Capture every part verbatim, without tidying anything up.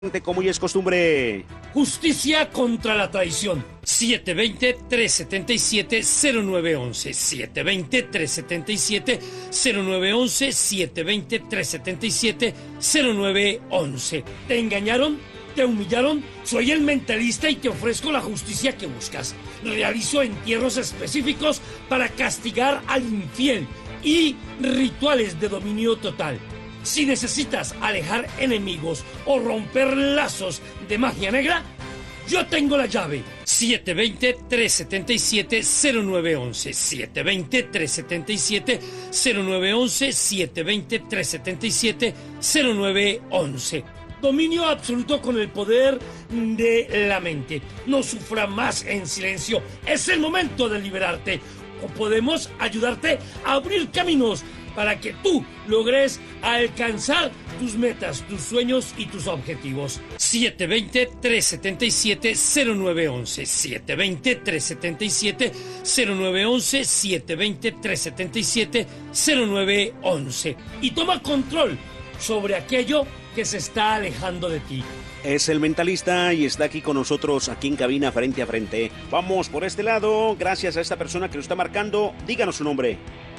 Como ya es costumbre. Justicia contra la traición. siete dos cero, tres siete siete, cero nueve uno uno. siete dos cero, tres siete siete, cero nueve uno uno. siete dos cero, tres siete siete, cero nueve uno uno. ¿Te engañaron? ¿Te humillaron? Soy el mentalista y te ofrezco la justicia que buscas. Realizo entierros específicos para castigar al infiel y rituales de dominio total. Si necesitas alejar enemigos o romper lazos de magia negra, yo tengo la llave. siete dos cero, tres siete siete, cero nueve uno uno. siete dos cero, tres siete siete, cero nueve uno uno. siete dos cero, tres siete siete, cero nueve uno uno. Dominio absoluto con el poder de la mente. No sufra más en silencio. Es el momento de liberarte. O podemos ayudarte a abrir caminos para que tú logres alcanzar tus metas, tus sueños y tus objetivos. siete dos cero, tres siete siete, cero nueve uno uno. siete dos cero, tres siete siete, cero nueve uno uno. siete dos cero, tres siete siete, cero nueve uno uno. Y toma control sobre aquello que se está alejando de ti. Es el mentalista y está aquí con nosotros, aquí en cabina, frente a frente. Vamos por este lado, gracias a esta persona que lo está marcando. Díganos su nombre.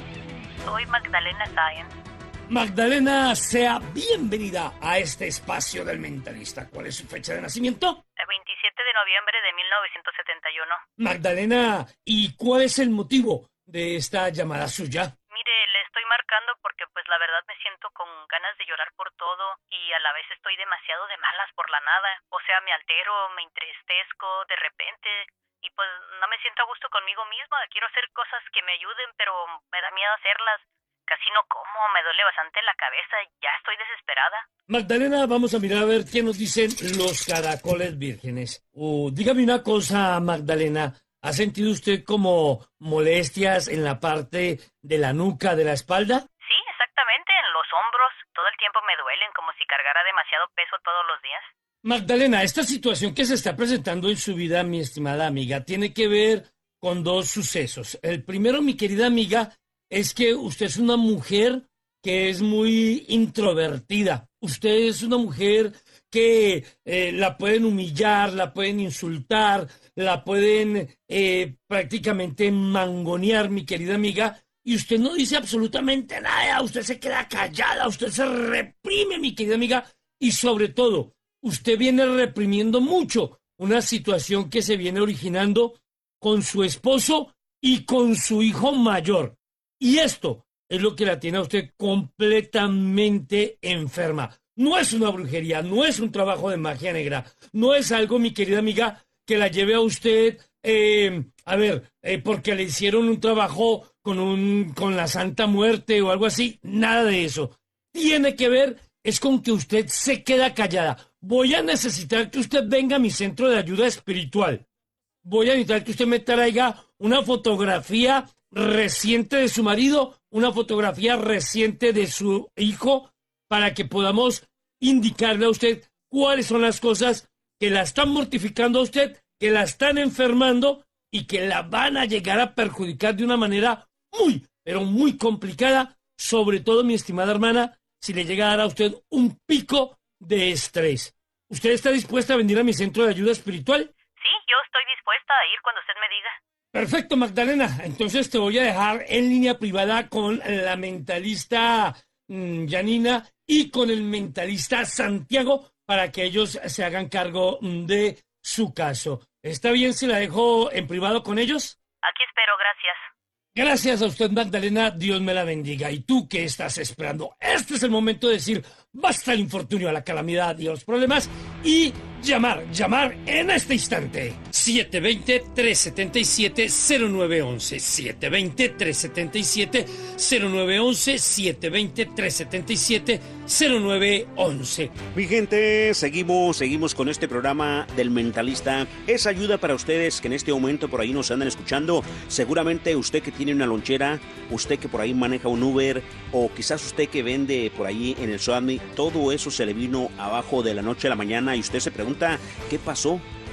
Soy Magdalena Sáenz. Magdalena, sea bienvenida a este espacio del mentalista. ¿Cuál es su fecha de nacimiento? El veintisiete de noviembre de mil novecientos setenta y uno. Magdalena, ¿y cuál es el motivo de esta llamada suya? Mire, le estoy marcando porque pues la verdad me siento con ganas de llorar por todo y a la vez estoy demasiado de malas por la nada. O sea, me altero, me entristezco de repente y pues no me siento a gusto conmigo misma. Quiero hacer cosas que me ayuden, pero me da miedo hacerlas. Casi no como, me duele bastante la cabeza, ya estoy desesperada. Magdalena, vamos a mirar a ver qué nos dicen los caracoles vírgenes. Uh, dígame una cosa, Magdalena. ¿Ha sentido usted como molestias en la parte de la nuca, de la espalda? Sí, exactamente, en los hombros. Todo el tiempo me duelen, como si cargara demasiado peso todos los días. Magdalena, esta situación que se está presentando en su vida, mi estimada amiga, tiene que ver con dos sucesos. El primero, mi querida amiga, es que usted es una mujer que es muy introvertida. Usted es una mujer que eh, la pueden humillar, la pueden insultar, la pueden eh, prácticamente mangonear, mi querida amiga, y usted no dice absolutamente nada, usted se queda callada, usted se reprime, mi querida amiga, y sobre todo, usted viene reprimiendo mucho una situación que se viene originando con su esposo y con su hijo mayor. Y esto es lo que la tiene a usted completamente enferma. No es una brujería, no es un trabajo de magia negra, no es algo, mi querida amiga, que la lleve a usted, eh, a ver, eh, porque le hicieron un trabajo con, un, con la Santa Muerte o algo así, nada de eso. Tiene que ver, es con que usted se queda callada. Voy a necesitar que usted venga a mi centro de ayuda espiritual. Voy a necesitar que usted me traiga una fotografía reciente de su marido, una fotografía reciente de su hijo, para que podamos indicarle a usted cuáles son las cosas que la están mortificando a usted, que la están enfermando y que la van a llegar a perjudicar de una manera muy, pero muy complicada, sobre todo, mi estimada hermana, si le llega a dar a usted un pico de estrés. ¿Usted está dispuesta a venir a mi centro de ayuda espiritual? Sí, yo estoy dispuesta a ir cuando usted me diga. Perfecto, Magdalena. Entonces te voy a dejar en línea privada con la mentalista mmm, Janina y con el mentalista Santiago para que ellos se hagan cargo de su caso. ¿Está bien si la dejo en privado con ellos? Aquí espero, gracias. Gracias a usted, Magdalena. Dios me la bendiga. ¿Y tú qué estás esperando? Este es el momento de decir basta el infortunio, a la calamidad y a los problemas y llamar, llamar en este instante. siete dos cero, tres siete siete, cero nueve uno uno. siete dos cero, tres siete siete, cero nueve uno uno. siete dos cero, tres siete siete, cero nueve uno uno. Mi gente, seguimos, seguimos con este programa del mentalista. Es ayuda para ustedes que en este momento por ahí nos andan escuchando. Seguramente usted que tiene una lonchera, usted que por ahí maneja un Uber, o quizás usted que vende por ahí en el Suami, todo eso se le vino abajo de la noche a la mañana y usted se pregunta, ¿qué pasó?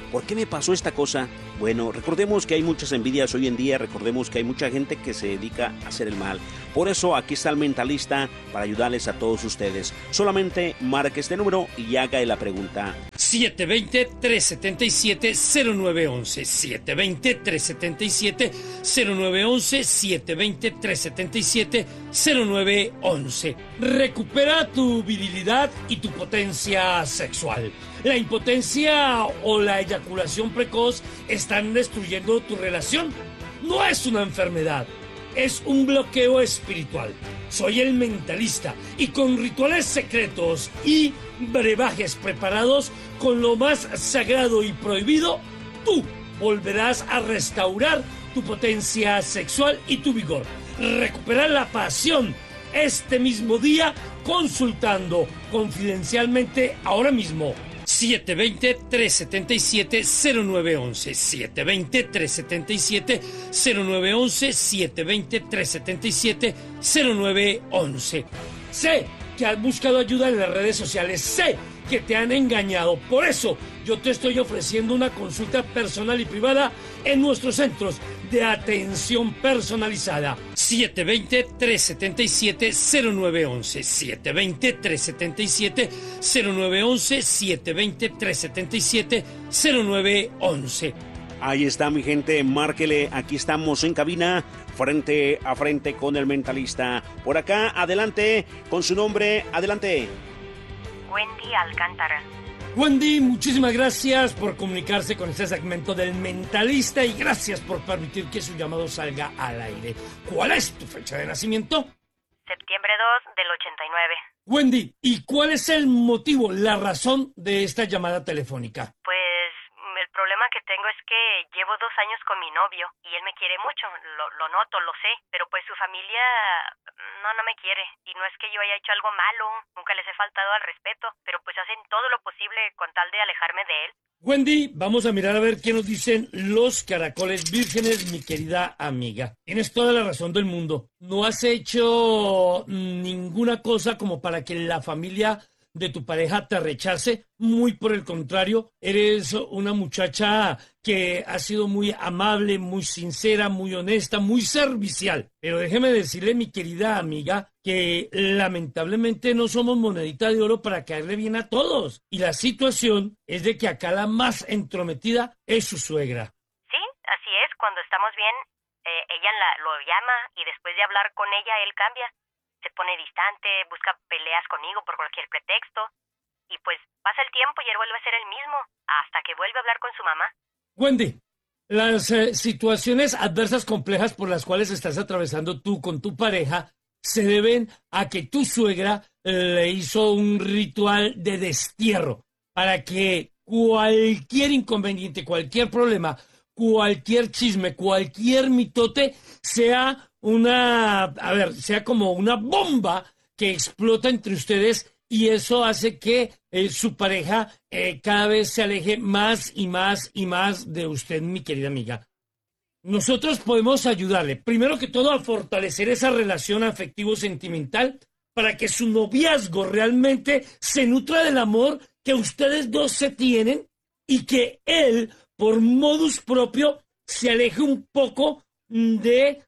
¿por qué me pasó esta cosa? Bueno, recordemos que hay muchas envidias hoy en día, recordemos que hay mucha gente que se dedica a hacer el mal. Por eso aquí está el mentalista para ayudarles a todos ustedes. Solamente marque este número y haga la pregunta. siete dos cero, tres siete siete, cero nueve uno uno. siete dos cero, tres siete siete, cero nueve uno uno. siete dos cero, tres siete siete, cero nueve uno uno. Recupera tu virilidad y tu potencia sexual. La impotencia o la eyaculación precoz están destruyendo tu relación. No es una enfermedad, es un bloqueo espiritual. Soy el mentalista y con rituales secretos y brebajes preparados con lo más sagrado y prohibido, tú volverás a restaurar tu potencia sexual y tu vigor. Recuperar la pasión este mismo día consultando confidencialmente ahora mismo. siete dos cero, tres siete siete, cero nueve uno uno. siete dos cero, tres siete siete, cero nueve uno uno. siete dos cero, tres siete siete, cero nueve uno uno. Sé que has buscado ayuda en las redes sociales. Sé que te han engañado. Por eso yo te estoy ofreciendo una consulta personal y privada en nuestros centros de atención personalizada. siete dos cero, tres siete siete, cero nueve uno uno. siete dos cero, tres siete siete, cero nueve uno uno. siete dos cero, tres siete siete, cero nueve uno uno. Ahí está, mi gente, márquele. Aquí estamos en cabina, frente a frente con el mentalista. Por acá, adelante, con su nombre, adelante. Wendy Alcántara. Wendy, muchísimas gracias por comunicarse con este segmento del mentalista y gracias por permitir que su llamado salga al aire. ¿Cuál es tu fecha de nacimiento? Septiembre dos del ochenta y nueve. Wendy, ¿y cuál es el motivo, la razón de esta llamada telefónica? Pues el problema que tengo es que llevo dos años con mi novio y él me quiere mucho, lo, lo noto, lo sé, pero pues su familia no, no me quiere. Y no es que yo haya hecho algo malo, nunca les he faltado al respeto, pero pues hacen todo lo posible con tal de alejarme de él. Wendy, vamos a mirar a ver qué nos dicen los caracoles vírgenes, mi querida amiga. Tienes toda la razón del mundo. No has hecho ninguna cosa como para que la familia de tu pareja te rechace. Muy por el contrario, eres una muchacha que ha sido muy amable, muy sincera, muy honesta, muy servicial. Pero déjeme decirle, mi querida amiga, que lamentablemente no somos monedita de oro para caerle bien a todos. Y la situación es de que acá la más entrometida es su suegra. Sí, así es. Cuando estamos bien, eh, ella la, lo llama y después de hablar con ella, él cambia. Se pone distante, busca peleas conmigo por cualquier pretexto. Y pues pasa el tiempo y él vuelve a ser el mismo, hasta que vuelve a hablar con su mamá. Wendy, las eh, situaciones adversas complejas por las cuales estás atravesando tú con tu pareja se deben a que tu suegra eh, le hizo un ritual de destierro para que cualquier inconveniente, cualquier problema, cualquier chisme, cualquier mitote sea una, a ver, sea como una bomba que explota entre ustedes y eso hace que eh, su pareja eh, cada vez se aleje más y más y más de usted, mi querida amiga. Nosotros podemos ayudarle, primero que todo, a fortalecer esa relación afectivo-sentimental para que su noviazgo realmente se nutra del amor que ustedes dos se tienen y que él, por modus propio, se aleje un poco de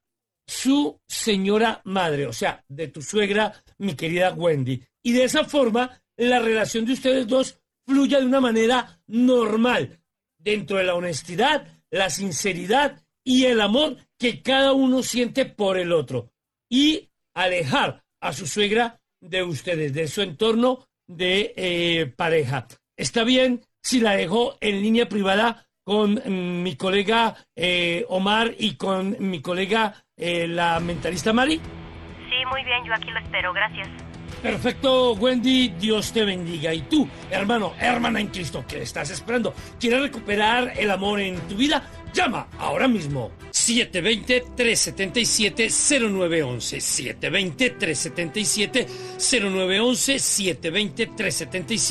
su señora madre, o sea, de tu suegra, mi querida Wendy. Y de esa forma, la relación de ustedes dos fluya de una manera normal, dentro de la honestidad, la sinceridad y el amor que cada uno siente por el otro. Y alejar a su suegra de ustedes, de su entorno de eh, pareja. ¿Está bien si la dejo en línea privada con mm, mi colega eh, Omar y con mi colega eh, la mentalista Mari? Sí, muy bien, yo aquí lo espero, gracias. Perfecto, Wendy, Dios te bendiga. Y tú, hermano, hermana en Cristo, ¿qué estás esperando? ¿Quieres recuperar el amor en tu vida? Llama ahora mismo. siete dos cero, tres siete siete, cero nueve uno uno. siete dos cero, tres siete siete, cero nueve uno uno. siete dos cero, tres siete siete,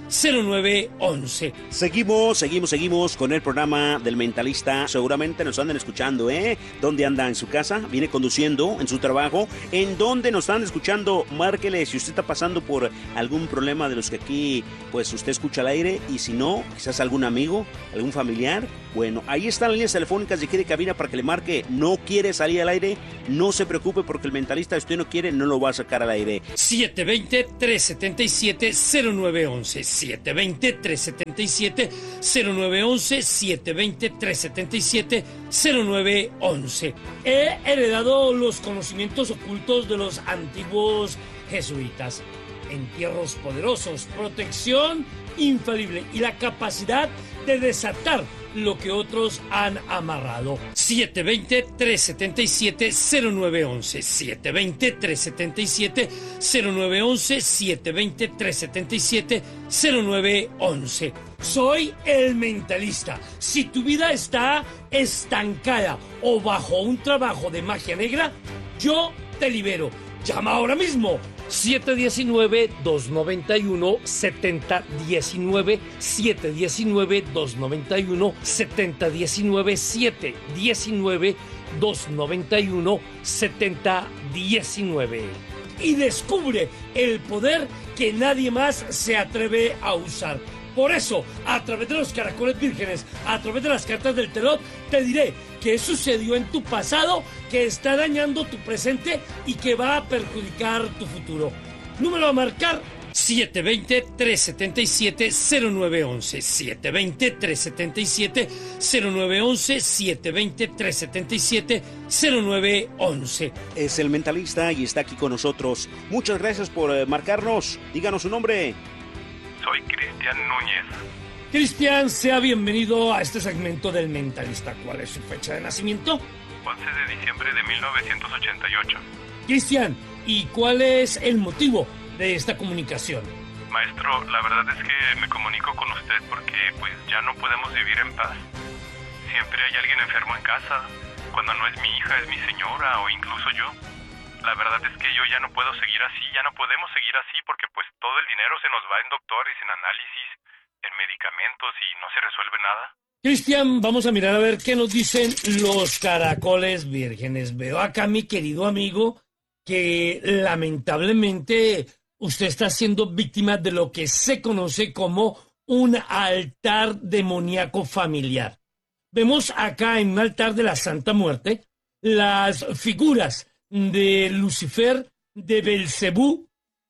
cero nueve once. Seguimos, seguimos, seguimos con el programa del Mentalista. Seguramente nos andan escuchando, ¿eh? ¿Dónde anda? ¿En su casa? ¿Viene conduciendo? ¿En su trabajo? ¿En dónde nos están escuchando? Márquele si usted está pasando por algún problema de los que aquí, pues usted escucha al aire. Y si no, quizás algún amigo, algún familiar. Bueno, ahí están las líneas telefónicas de aquí de cabina para que le marque. ¿No quiere salir al aire? No se preocupe, porque el Mentalista, si usted no quiere, no lo va a sacar al aire. siete dos cero, tres siete siete, cero nueve once. siete dos cero, tres siete siete, cero nueve once. siete dos cero, tres siete siete, cero nueve once. He heredado los conocimientos ocultos de los antiguos jesuitas. Entierros poderosos, protección infalible y la capacidad de desatar lo que otros han amarrado. siete dos cero, tres siete siete, cero nueve once. siete dos cero, tres siete siete, cero nueve once. siete dos cero, tres siete siete, cero nueve once. Soy el Mentalista. Si tu vida está estancada o bajo un trabajo de magia negra, yo te libero. Llama ahora mismo. siete uno nueve, dos nueve uno, siete cero uno nueve, siete uno nueve, dos nueve uno, siete cero uno nueve, siete uno nueve, dos nueve uno, siete cero uno nueve. Y descubre el poder que nadie más se atreve a usar. Por eso, a través de los caracoles vírgenes, a través de las cartas del tarot, te diré qué sucedió en tu pasado, que está dañando tu presente y que va a perjudicar tu futuro. Número a marcar: siete dos cero, tres siete siete, cero nueve once. siete dos cero, tres siete siete, cero nueve once. siete dos cero, tres siete siete, cero nueve once. Es el Mentalista y está aquí con nosotros. Muchas gracias por eh, marcarnos. Díganos su nombre. Soy Cristian Núñez. Cristian, sea bienvenido a este segmento del Mentalista. ¿Cuál es su fecha de nacimiento? once de diciembre de mil novecientos ochenta y ocho. Cristian, ¿y cuál es el motivo de esta comunicación? Maestro, la verdad es que me comunico con usted porque pues ya no podemos vivir en paz. Siempre hay alguien enfermo en casa. Cuando no es mi hija, es mi señora o incluso yo. La verdad es que yo ya no puedo seguir así, ya no podemos seguir así porque pues todo el dinero se nos va en doctores, en análisis, en medicamentos y no se resuelve nada. Cristian, vamos a mirar a ver qué nos dicen los caracoles vírgenes. Veo acá, mi querido amigo, que lamentablemente usted está siendo víctima de lo que se conoce como un altar demoníaco familiar. Vemos acá en un altar de la Santa Muerte las figuras de Lucifer, de Belcebú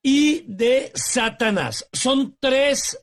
y de Satanás. Son tres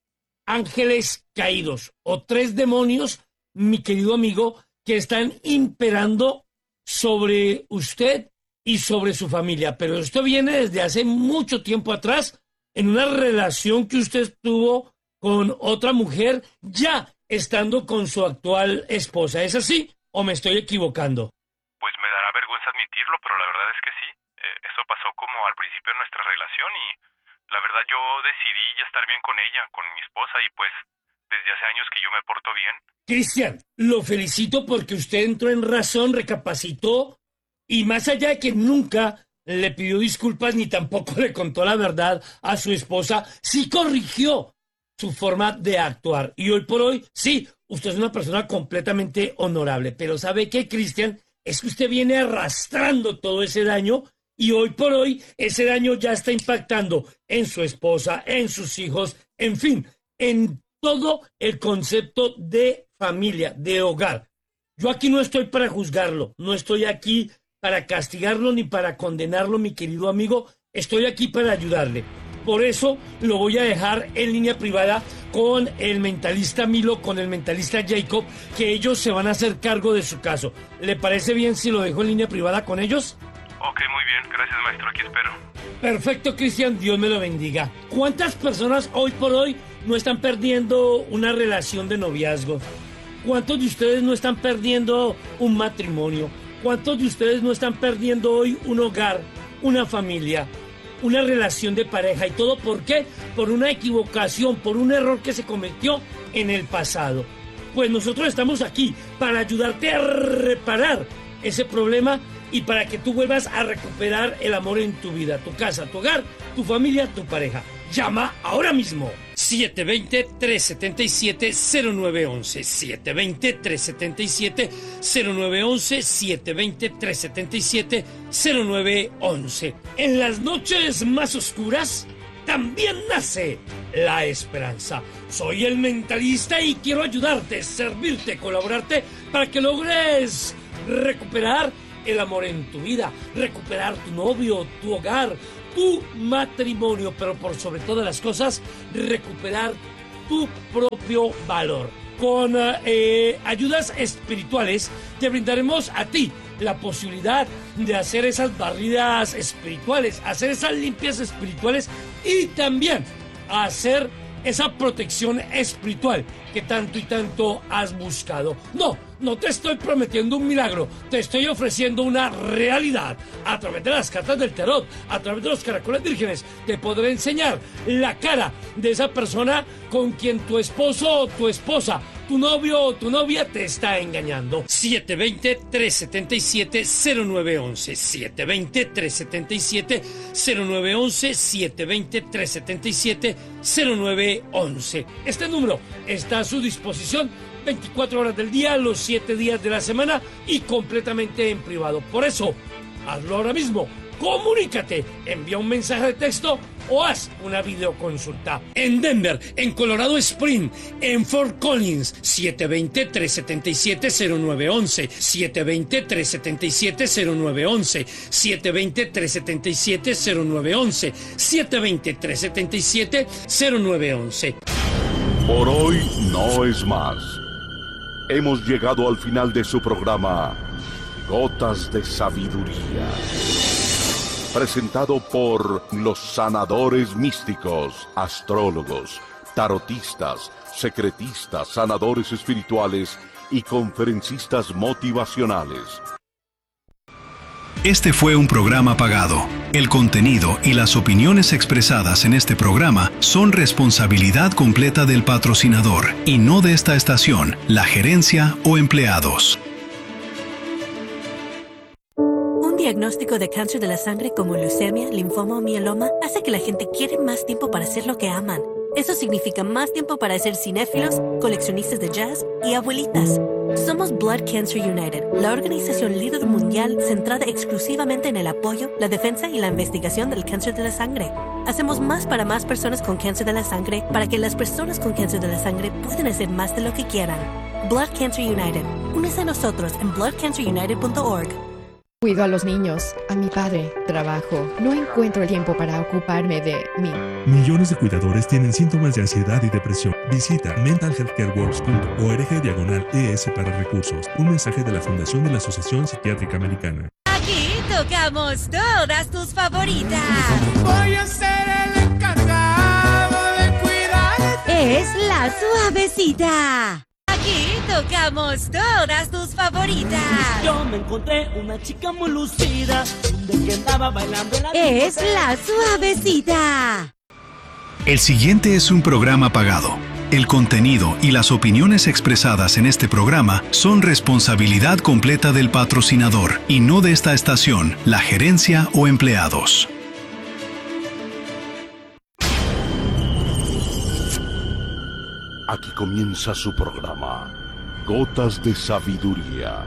ángeles caídos o tres demonios, mi querido amigo, que están imperando sobre usted y sobre su familia. Pero esto viene desde hace mucho tiempo atrás, en una relación que usted tuvo con otra mujer, ya estando con su actual esposa. ¿Es así o me estoy equivocando? Pues me dará vergüenza admitirlo, pero la verdad es que sí. Eh, eso pasó como al principio de nuestra relación y la verdad yo decidí ya estar bien con ella, con mi esposa, y pues desde hace años que yo me porto bien. Cristian, lo felicito porque usted entró en razón, recapacitó y más allá de que nunca le pidió disculpas ni tampoco le contó la verdad a su esposa, sí corrigió su forma de actuar. Y hoy por hoy, sí, usted es una persona completamente honorable. Pero ¿sabe qué, Cristian? Es que usted viene arrastrando todo ese daño y hoy por hoy ese daño ya está impactando en su esposa, en sus hijos, en fin, en todo el concepto de familia, de hogar. Yo aquí no estoy para juzgarlo, no estoy aquí para castigarlo ni para condenarlo, mi querido amigo. Estoy aquí para ayudarle. Por eso lo voy a dejar en línea privada con el Mentalista Milo, con el Mentalista Jacob, que ellos se van a hacer cargo de su caso. ¿Le parece bien si lo dejo en línea privada con ellos? Ok, muy bien. Gracias, maestro. Aquí espero. Perfecto, Cristian. Dios me lo bendiga. ¿Cuántas personas hoy por hoy no están perdiendo una relación de noviazgo? ¿Cuántos de ustedes no están perdiendo un matrimonio? ¿Cuántos de ustedes no están perdiendo hoy un hogar, una familia, una relación de pareja? ¿Y todo por qué? Por una equivocación, por un error que se cometió en el pasado. Pues nosotros estamos aquí para ayudarte a reparar ese problema y para que tú vuelvas a recuperar el amor en tu vida, tu casa, tu hogar, tu familia, tu pareja. Llama ahora mismo. siete dos cero, tres siete siete, cero nueve uno uno. siete dos cero, tres siete siete, cero nueve uno uno. siete dos cero, tres siete siete, cero nueve uno uno. En las noches más oscuras también nace la esperanza. Soy el mentalista y quiero ayudarte, servirte, colaborarte para que logres recuperar el amor en tu vida, recuperar tu novio, tu hogar, tu matrimonio, pero por sobre todas las cosas, recuperar tu propio valor. Con eh, ayudas espirituales te brindaremos a ti la posibilidad de hacer esas barridas espirituales, hacer esas limpias espirituales y también hacer esa protección espiritual que tanto y tanto has buscado. No, no te estoy prometiendo un milagro, te estoy ofreciendo una realidad. A través de las cartas del tarot, a través de los caracoles vírgenes, te podré enseñar la cara de esa persona con quien tu esposo o tu esposa, tu novio o tu novia te está engañando. siete dos cero, tres siete siete, cero nueve uno uno. siete dos cero, tres siete siete, cero nueve uno uno. siete dos cero, tres siete siete, cero nueve uno uno. Este número está a su disposición veinticuatro horas del día, los siete días de la semana y completamente en privado. Por eso, hazlo ahora mismo. Comunícate, envía un mensaje de texto o haz una videoconsulta. En Denver, en Colorado Springs, en Fort Collins, siete dos cero, tres siete siete, cero nueve uno uno. siete dos cero, tres siete siete, cero nueve uno uno. siete dos cero, tres siete siete, cero nueve uno uno. siete dos cero, tres siete siete, cero nueve uno uno. Por hoy no es más. Hemos llegado al final de su programa Gotas de Sabiduría, presentado por los sanadores místicos, astrólogos, tarotistas, secretistas, sanadores espirituales y conferencistas motivacionales. Este fue un programa pagado. El contenido y las opiniones expresadas en este programa son responsabilidad completa del patrocinador y no de esta estación, la gerencia o empleados. Un diagnóstico de cáncer de la sangre como leucemia, linfoma o mieloma hace que la gente quiera más tiempo para hacer lo que aman. Eso significa más tiempo para ser cinéfilos, coleccionistas de jazz y abuelitas. Somos Blood Cancer United, la organización líder mundial centrada exclusivamente en el apoyo, la defensa y la investigación del cáncer de la sangre. Hacemos más para más personas con cáncer de la sangre para que las personas con cáncer de la sangre puedan hacer más de lo que quieran. Blood Cancer United. Únese a nosotros en blood cancer united punto org. Cuido a los niños, a mi padre, trabajo. No encuentro el tiempo para ocuparme de mí. Millones de cuidadores tienen síntomas de ansiedad y depresión. Visita mental health care works punto org diagonal E S para recursos. Un mensaje de la Fundación de la Asociación Psiquiátrica Americana. Aquí tocamos todas tus favoritas. Voy a ser el encargado de cuidarte. Es la suavecita. Aquí tocamos todas tus favoritas. Yo me encontré una chica muy lucida, de que andaba bailando la Es la suavecita. El siguiente es un programa pagado. El contenido y las opiniones expresadas en este programa son responsabilidad completa del patrocinador y no de esta estación, la gerencia o empleados. Aquí comienza su programa, Gotas de Sabiduría.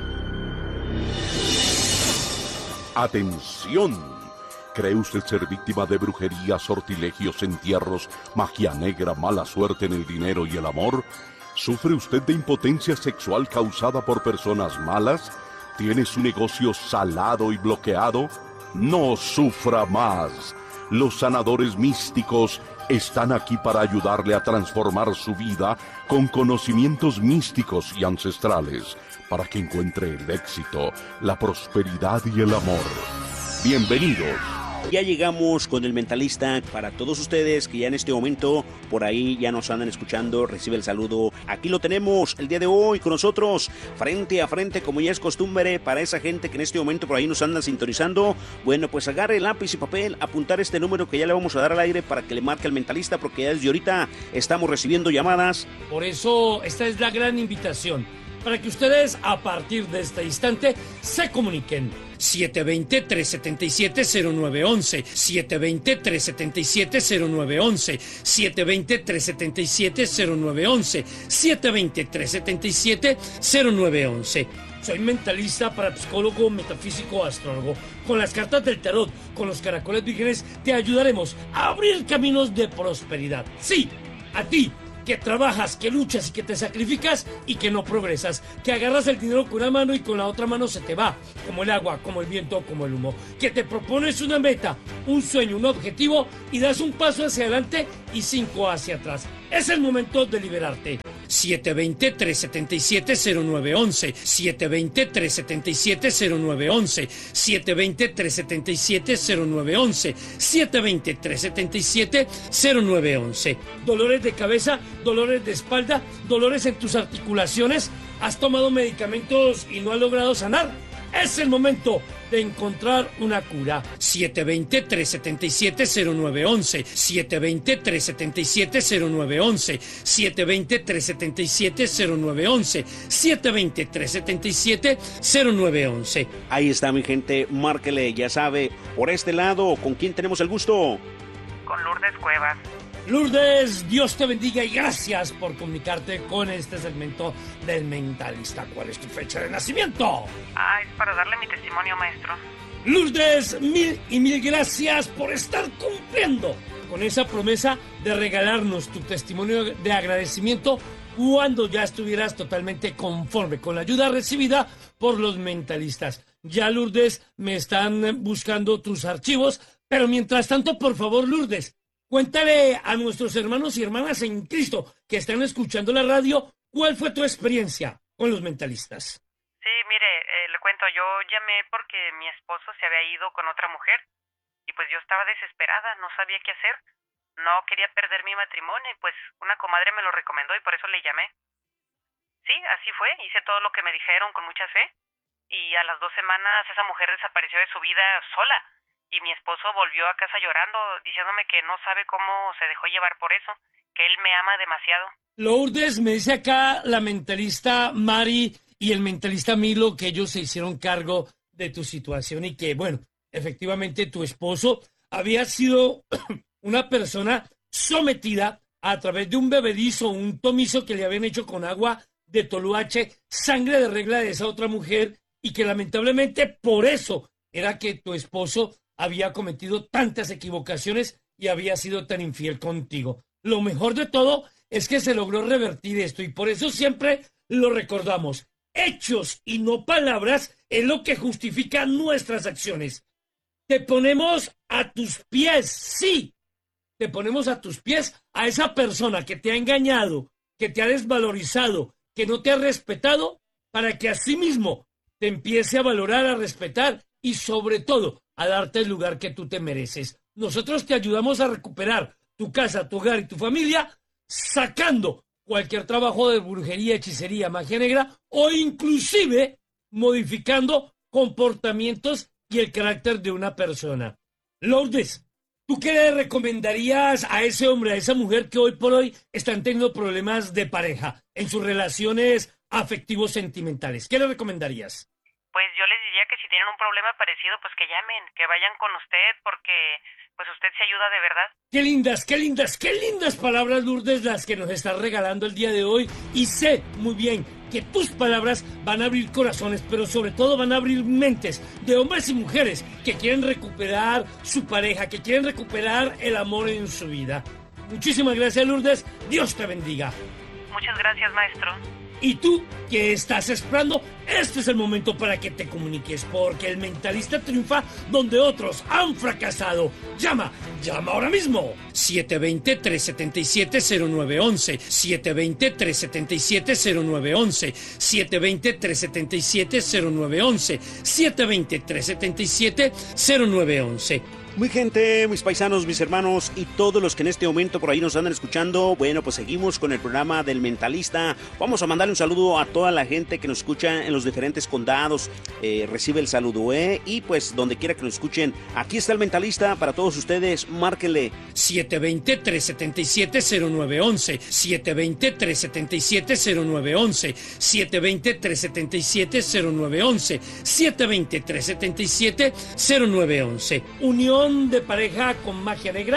¡Atención! ¿Cree usted ser víctima de brujería, sortilegios, entierros, magia negra, mala suerte en el dinero y el amor? ¿Sufre usted de impotencia sexual causada por personas malas? ¿Tiene su negocio salado y bloqueado? ¡No sufra más! Los sanadores místicos están aquí para ayudarle a transformar su vida con conocimientos místicos y ancestrales, para que encuentre el éxito, la prosperidad y el amor. Bienvenidos. Ya llegamos con el mentalista para todos ustedes que ya en este momento por ahí ya nos andan escuchando. Recibe el saludo. Aquí lo tenemos el día de hoy con nosotros, frente a frente, como ya es costumbre para esa gente que en este momento por ahí nos andan sintonizando. Bueno, pues agarre lápiz y papel, apuntar este número que ya le vamos a dar al aire para que le marque al mentalista, porque ya desde ahorita estamos recibiendo llamadas. Por eso esta es la gran invitación. para que ustedes a partir de este instante se comuniquen. siete dos cero, tres siete siete, cero nueve uno uno, siete dos cero, tres siete siete, cero nueve uno uno, siete dos cero, tres siete siete, cero nueve uno uno, siete dos cero, tres siete siete, cero nueve uno uno. Soy mentalista, parapsicólogo, metafísico, astrólogo. Con las cartas del tarot, con los caracoles vírgenes, te ayudaremos a abrir caminos de prosperidad. Sí, a ti, que trabajas, que luchas y que te sacrificas y que no progresas, que agarras el dinero con una mano y con la otra mano se te va, como el agua, como el viento, como el humo, que te propones una meta, un sueño, un objetivo y das un paso hacia adelante y cinco hacia atrás. Es el momento de liberarte. siete dos cero, tres siete siete, cero nueve uno uno, siete dos cero, tres siete siete, cero nueve uno uno, siete dos cero, tres siete siete, cero nueve uno uno, siete dos cero, tres siete siete, cero nueve uno uno. Dolores de cabeza, dolores de espalda, dolores en tus articulaciones, has tomado medicamentos y no has logrado sanar. Es el momento de encontrar una cura. siete dos cero, tres siete siete, cero nueve uno uno, siete dos cero, tres siete siete, cero nueve uno uno, siete dos cero, tres siete siete, cero nueve uno uno, siete dos cero, tres siete siete, cero nueve uno uno. Ahí está, mi gente, márquele, ya sabe, por este lado, ¿con quién tenemos el gusto? Con Lourdes Cuevas. Lourdes, Dios te bendiga y gracias por comunicarte con este segmento del Mentalista. ¿Cuál es tu fecha de nacimiento? Ah, es para darle mi testimonio, maestro. Lourdes, mil y mil gracias por estar cumpliendo con esa promesa de regalarnos tu testimonio de agradecimiento cuando ya estuvieras totalmente conforme con la ayuda recibida por los mentalistas. Ya, Lourdes, me están buscando tus archivos, pero mientras tanto, por favor, Lourdes, cuéntale a nuestros hermanos y hermanas en Cristo que están escuchando la radio, ¿cuál fue tu experiencia con los mentalistas? Sí, mire, eh, le cuento, yo llamé porque mi esposo se había ido con otra mujer y pues yo estaba desesperada, no sabía qué hacer, no quería perder mi matrimonio y pues una comadre me lo recomendó y por eso le llamé. Sí, así fue, hice todo lo que me dijeron con mucha fe y a las dos semanas esa mujer desapareció de su vida sola. Y mi esposo volvió a casa llorando, diciéndome que no sabe cómo se dejó llevar por eso, que él me ama demasiado. Lourdes, me dice acá la mentalista Mari y el mentalista Milo que ellos se hicieron cargo de tu situación y que, bueno, efectivamente tu esposo había sido una persona sometida a través de un bebedizo, un tomizo que le habían hecho con agua de toluache, sangre de regla de esa otra mujer y que lamentablemente por eso era que tu esposo había cometido tantas equivocaciones y había sido tan infiel contigo. Lo mejor de todo es que se logró revertir esto y por eso siempre lo recordamos. Hechos y no palabras es lo que justifica nuestras acciones. Te ponemos a tus pies, sí, te ponemos a tus pies a esa persona que te ha engañado, que te ha desvalorizado, que no te ha respetado, para que asimismo te empiece a valorar, a respetar y sobre todo a darte el lugar que tú te mereces. Nosotros te ayudamos a recuperar tu casa, tu hogar y tu familia, sacando cualquier trabajo de brujería, hechicería, magia negra o inclusive modificando comportamientos y el carácter de una persona. Lourdes, ¿tú qué le recomendarías a ese hombre, a esa mujer que hoy por hoy están teniendo problemas de pareja en sus relaciones afectivos sentimentales? ¿Qué le recomendarías? Pues yo les diría que si tienen un problema parecido, pues que llamen, que vayan con usted, porque pues usted se ayuda de verdad. Qué lindas, qué lindas, qué lindas palabras, Lourdes, las que nos estás regalando el día de hoy. Y sé muy bien que tus palabras van a abrir corazones, pero sobre todo van a abrir mentes de hombres y mujeres que quieren recuperar su pareja, que quieren recuperar el amor en su vida. Muchísimas gracias, Lourdes. Dios te bendiga. Muchas gracias, maestro. Y tú, ¿qué estás esperando? Este es el momento para que te comuniques, porque el mentalista triunfa donde otros han fracasado. Llama, llama ahora mismo. siete dos cero, tres siete siete, cero nueve uno uno, siete dos cero, tres siete siete, cero nueve uno uno, siete dos cero, tres siete siete, cero nueve uno uno, siete dos cero, tres siete siete, cero nueve uno uno. Muy gente, mis paisanos, mis hermanos y todos los que en este momento por ahí nos andan escuchando, bueno, pues seguimos con el programa del Mentalista. Vamos a mandarle un saludo a toda la gente que nos escucha en los diferentes condados. Eh, recibe el saludo, ¿eh? Y pues donde quiera que nos escuchen, aquí está el Mentalista para todos ustedes. Márquenle. siete dos cero, tres siete siete, cero nueve uno uno. siete dos cero, tres siete siete, cero nueve uno uno. siete dos cero, tres siete siete, cero nueve uno uno. siete dos cero, tres siete siete, cero nueve uno uno. Unión de pareja con magia negra,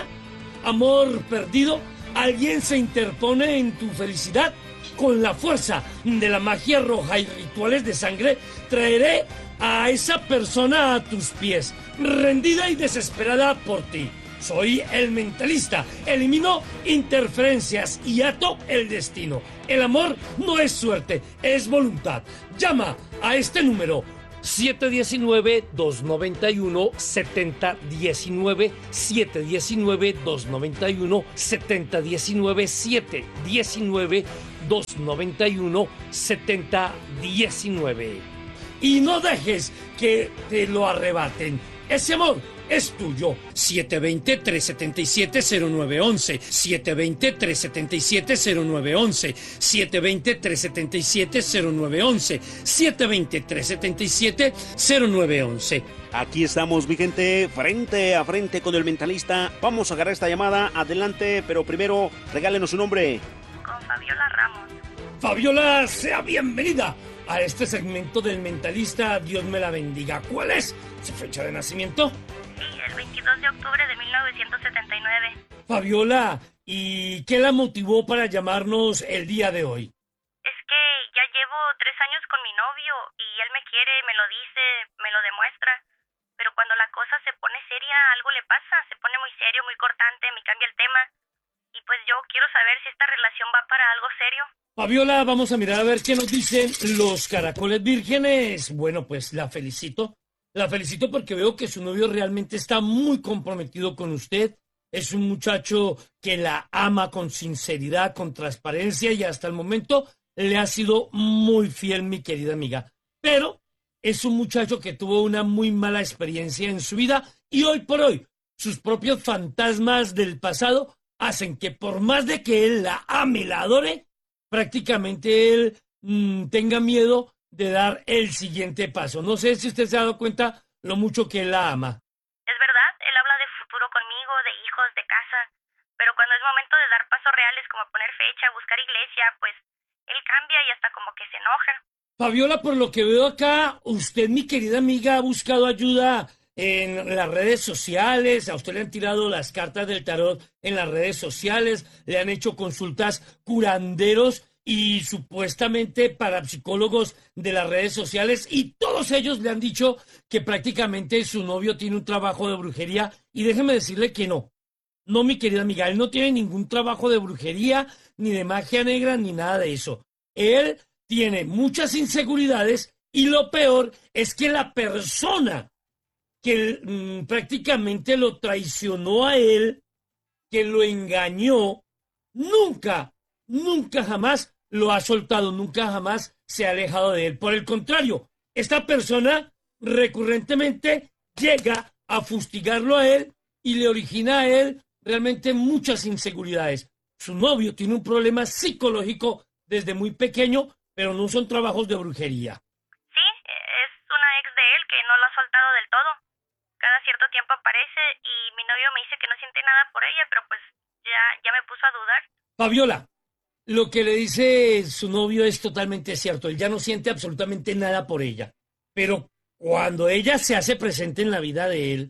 amor perdido, alguien se interpone en tu felicidad. Con la fuerza de la magia roja y rituales de sangre, traeré a esa persona a tus pies, rendida y desesperada por ti. Soy el Mentalista, elimino interferencias y ato el destino. El amor no es suerte, es voluntad. Llama a este número siete uno nueve, dos nueve uno, siete cero uno nueve, siete uno nueve, dos nueve uno, siete cero uno nueve, siete uno nueve, dos nueve uno, siete cero uno nueve. Y no dejes que te lo arrebaten. Ese amor es tuyo. siete dos cero, tres siete siete, cero nueve uno uno. siete dos cero, tres siete siete, cero nueve uno uno. siete dos cero, tres siete siete, cero nueve uno uno. siete dos cero, tres siete siete, cero nueve uno uno. Aquí estamos, mi gente, frente a frente con el Mentalista. Vamos a agarrar esta llamada. Adelante, pero primero regálenos su nombre. Con Fabiola Ramos. Fabiola, sea bienvenida a este segmento del Mentalista. Dios me la bendiga. ¿Cuál es su fecha de nacimiento? Sí, el veintidós de octubre de mil novecientos setenta y nueve. Fabiola, ¿y qué la motivó para llamarnos el día de hoy? Es que ya llevo tres años con mi novio y él me quiere, me lo dice, me lo demuestra. Pero cuando la cosa se pone seria, algo le pasa, se pone muy serio, muy cortante, me cambia el tema. Y pues yo quiero saber si esta relación va para algo serio. Fabiola, vamos a mirar a ver qué nos dicen los caracoles vírgenes. Bueno, pues la felicito. La felicito porque veo que su novio realmente está muy comprometido con usted. Es un muchacho que la ama con sinceridad, con transparencia y hasta el momento le ha sido muy fiel, mi querida amiga. Pero es un muchacho que tuvo una muy mala experiencia en su vida y hoy por hoy sus propios fantasmas del pasado hacen que por más de que él la ame y la adore, prácticamente él mmm, tenga miedo de dar el siguiente paso. No sé si usted se ha dado cuenta lo mucho que él la ama. Es verdad, él habla de futuro conmigo, de hijos, de casa, pero cuando es momento de dar pasos reales como poner fecha, buscar iglesia, pues él cambia y hasta como que se enoja. Fabiola, por lo que veo acá, usted, mi querida amiga, ha buscado ayuda en las redes sociales, a usted le han tirado las cartas del tarot en las redes sociales, le han hecho consultas curanderos y supuestamente parapsicólogos de las redes sociales y todos ellos le han dicho que prácticamente su novio tiene un trabajo de brujería y déjeme decirle que no. No, mi querida amiga, él no tiene ningún trabajo de brujería, ni de magia negra, ni nada de eso. Él tiene muchas inseguridades y lo peor es que la persona que mmm, prácticamente lo traicionó a él, que lo engañó, nunca, nunca jamás lo ha soltado, nunca jamás se ha alejado de él. Por el contrario, esta persona recurrentemente llega a fustigarlo a él y le origina a él realmente muchas inseguridades. Su novio tiene un problema psicológico desde muy pequeño, pero no son trabajos de brujería. Sí, es una ex de él que no lo ha soltado del todo. Cada cierto tiempo aparece y mi novio me dice que no siente nada por ella, pero pues ya, ya me puso a dudar. Fabiola, lo que le dice su novio es totalmente cierto. Él ya no siente absolutamente nada por ella. Pero cuando ella se hace presente en la vida de él,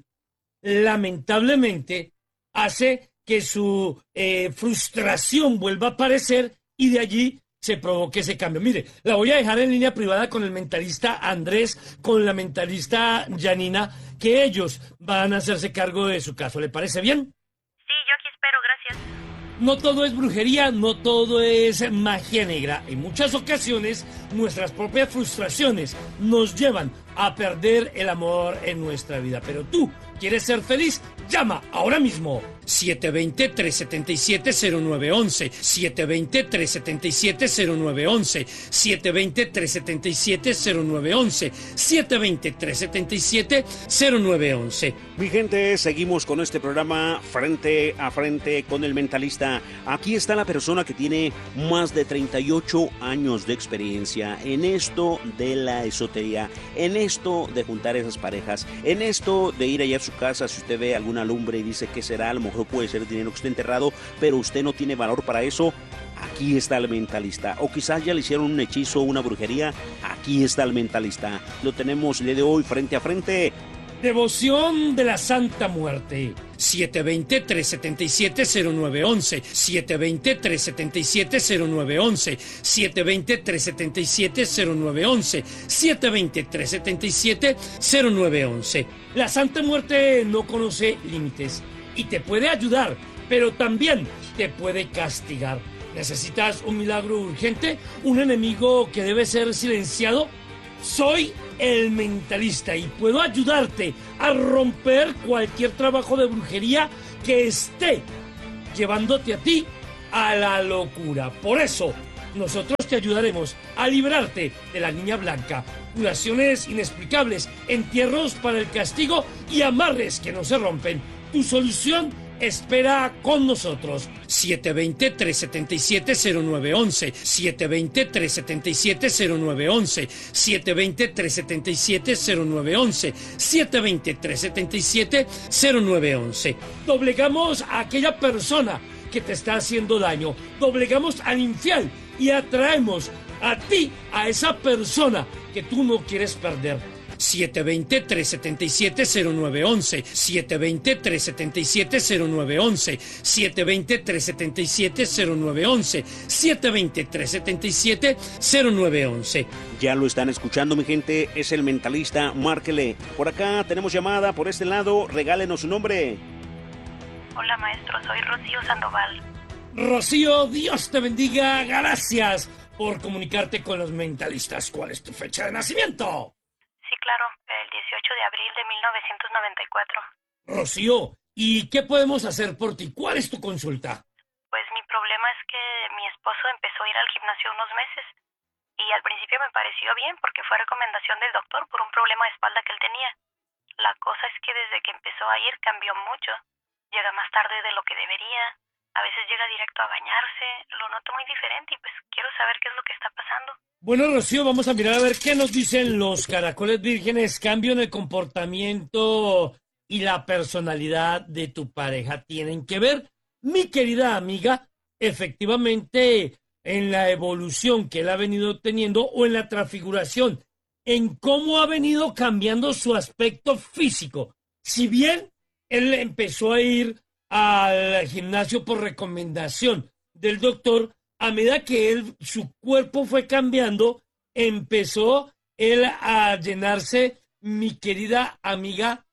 lamentablemente hace que su eh, frustración vuelva a aparecer y de allí se provoque ese cambio. Mire, la voy a dejar en línea privada con el mentalista Andrés, con la mentalista Janina, que ellos van a hacerse cargo de su caso. ¿Le parece bien? Sí, yo aquí espero, gracias. No todo es brujería, no todo es magia negra. En muchas ocasiones, nuestras propias frustraciones nos llevan a perder el amor en nuestra vida. Pero tú, ¿quieres ser feliz? Llama ahora mismo. siete dos cero, tres siete siete, cero nueve uno uno. siete dos cero, tres siete siete, cero nueve uno uno. siete dos cero, tres siete siete, cero nueve uno uno. siete dos cero, tres siete siete, cero nueve uno uno. Mi gente, seguimos con este programa frente a frente con el mentalista. Aquí está la persona que tiene más de treinta y ocho años de experiencia en esto de la esotería, en esto de juntar esas parejas, en esto de ir allá a su casa si usted ve alguna lumbre y dice que será, a lo mejor puede ser dinero que está enterrado, pero usted no tiene valor para eso. Aquí está el mentalista. O quizás ya le hicieron un hechizo o una brujería. Aquí está el mentalista. Lo tenemos el día de hoy frente a frente. Devoción de la Santa Muerte. siete dos cero, tres siete siete, cero nueve uno uno. siete dos cero, tres siete siete, cero nueve uno uno. siete dos cero, tres siete siete, cero nueve uno uno. siete dos cero, tres siete siete, cero nueve uno uno. La Santa Muerte no conoce límites y te puede ayudar, pero también te puede castigar. ¿Necesitas un milagro urgente? ¿Un enemigo que debe ser silenciado? Soy el mentalista y puedo ayudarte a romper cualquier trabajo de brujería que esté llevándote a ti a la locura. Por eso, nosotros te ayudaremos a librarte de la niña blanca, curaciones inexplicables, entierros para el castigo y amarres que no se rompen. Tu solución espera con nosotros. siete dos cero, tres siete siete, cero nueve uno uno. siete dos cero, tres siete siete, cero nueve uno uno. siete dos cero, tres siete siete, cero nueve uno uno. siete dos cero, tres siete siete, cero nueve uno uno. Doblegamos a aquella persona que te está haciendo daño. Doblegamos al infiel y atraemos a ti, a esa persona que tú no quieres perder. siete dos cero, tres siete siete, cero nueve uno uno. siete dos cero, tres siete siete, cero nueve uno uno. siete dos cero, tres siete siete, cero nueve uno uno. siete dos cero, tres siete siete, cero nueve uno uno. Ya lo están escuchando, mi gente. Es el mentalista. Márquele. Por acá tenemos llamada. Por este lado, regálenos su nombre. Hola, maestro. Soy Rocío Sandoval. Rocío, Dios te bendiga. Gracias por comunicarte con los mentalistas. ¿Cuál es tu fecha de nacimiento? Sí, claro, el dieciocho de abril de mil novecientos noventa y cuatro. Rocío, ¿y qué podemos hacer por ti? ¿Cuál es tu consulta? Pues mi problema es que mi esposo empezó a ir al gimnasio unos meses y al principio me pareció bien porque fue recomendación del doctor por un problema de espalda que él tenía. La cosa es que desde que empezó a ir cambió mucho. Llega más tarde de lo que debería, a veces llega directo a bañarse, lo noto muy diferente y pues quiero saber qué es lo que está pasando. Bueno, Rocío, vamos a mirar a ver qué nos dicen los caracoles vírgenes. Cambio en el comportamiento y la personalidad de tu pareja tienen que ver, mi querida amiga, efectivamente en la evolución que él ha venido teniendo o en la transfiguración, en cómo ha venido cambiando su aspecto físico. Si bien él empezó a ir al gimnasio por recomendación del doctor, a medida que él, su cuerpo fue cambiando, empezó él a llenarse, mi querida amiga,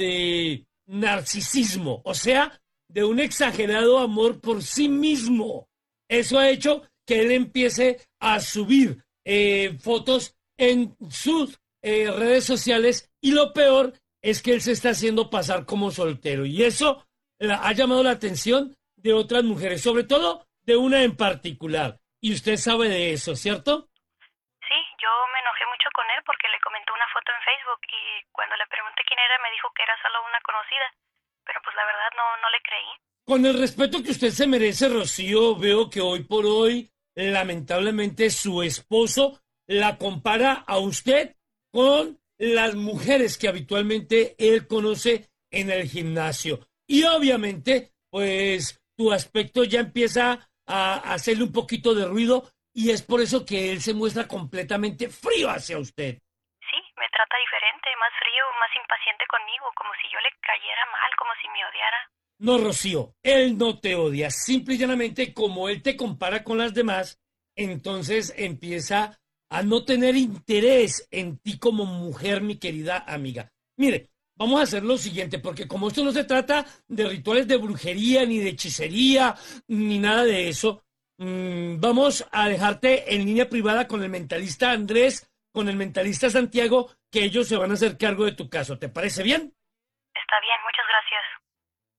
de narcisismo, o sea, de un exagerado amor por sí mismo. Eso ha hecho que él empiece a subir eh, fotos en sus eh, redes sociales y lo peor es que él se está haciendo pasar como soltero y eso la, ha llamado la atención de otras mujeres, sobre todo de una en particular. Y usted sabe de eso, ¿cierto? Sí, yo me enojé mucho con él porque le comentó una foto en Facebook y cuando le pregunté quién era me dijo que era solo una conocida, pero pues la verdad no, no le creí. Con el respeto que usted se merece, Rocío, veo que hoy por hoy, lamentablemente, su esposo la compara a usted con las mujeres que habitualmente él conoce en el gimnasio. Y obviamente, pues, tu aspecto ya empieza a hacerle un poquito de ruido y es por eso que él se muestra completamente frío hacia usted. Sí, me trata diferente, más frío, más impaciente conmigo, como si yo le cayera mal, como si me odiara. No, Rocío, él no te odia, simple y llanamente como él te compara con las demás, entonces empieza a no tener interés en ti como mujer, mi querida amiga. Mire, vamos a hacer lo siguiente, porque como esto no se trata de rituales de brujería, ni de hechicería, ni nada de eso, mmm, vamos a dejarte en línea privada con el mentalista Andrés, con el mentalista Santiago, que ellos se van a hacer cargo de tu caso. ¿Te parece bien? Está bien, muchas gracias.